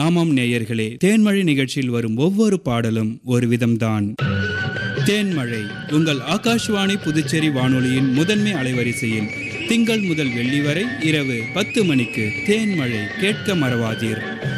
ஆமாம் நேயர்களே, தேன்மழை நிகழ்ச்சியில் வரும் ஒவ்வொரு பாடலும் ஒரு விதம்தான். தேன்மழை உங்கள் ஆகாஷ்வாணி புதுச்சேரி வானொலியின் முதன்மை அலைவரிசையில் திங்கள் முதல் வெள்ளி வரை இரவு 10 மணிக்கு தேன்மழை கேட்க மறவாதீர்.